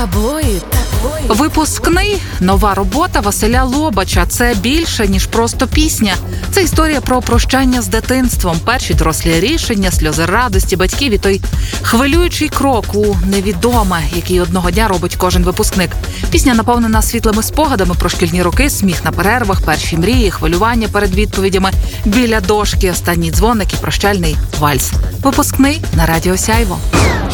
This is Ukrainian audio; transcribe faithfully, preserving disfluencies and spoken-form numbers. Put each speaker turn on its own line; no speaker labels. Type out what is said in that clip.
Тобою, тобою.
Випускний – нова робота Василя Лобача. Це більше, ніж просто пісня. Це історія про прощання з дитинством, перші дорослі рішення, сльози радості батьків і той хвилюючий крок у невідоме, який одного дня робить кожен випускник. Пісня наповнена світлими спогадами про шкільні роки, сміх на перервах, перші мрії, хвилювання перед відповідями, біля дошки, останній дзвоник і прощальний вальс. Випускний на радіо Сяйво.